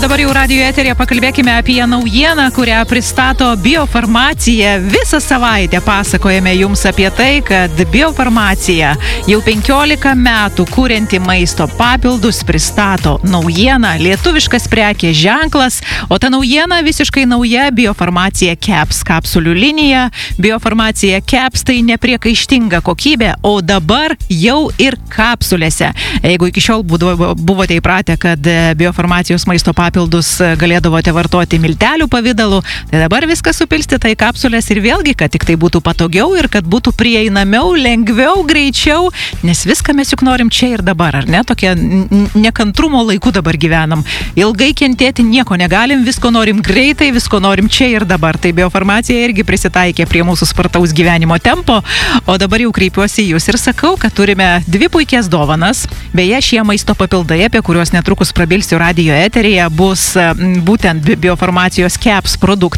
dabar jau radijo eteryje pakalbėkime apie naujieną, kurią pristato Biofarmacija. Visą savaitę pasakojame jums apie tai, kad Biofarmacija jau 15 metų kurianti maisto papildus pristato naujieną, lietuviškas prekės ženklas, o ta naujiena visiškai nauja Biofarmacija Caps kapsulių linija. Biofarmacija Caps tai nepriekaištinga kokybė, o dabar jau ir kapsulėse. Jeigu iki šiol buvote įpratę, kad Biofarmacijos maisto papildus galėdavote vartoti miltelių pavidalu, tai dabar viską supilstyta į kapsulės ir vėlgi, kad tik tai būtų patogiau ir kad būtų prieinamiau, lengviau, greičiau, nes viską mes juk norim čia ir dabar, ar ne? Tokie nekantrumo laikų dabar gyvenam. Ilgai kentėti nieko negalim, visko norim greitai, visko norim čia ir dabar. Tai Biofarmacija irgi prisitaikė prie mūsų spartaus gyvenimo tempo, o dabar jau kreipiuosi į jūs ir sakau, kad turime dvi puikias dovanas. Beje, šie maisto papildai, apie kuriuos netrukus prabilsiu radijo eteryje, bus būtent Biofarmacijos Caps produktai.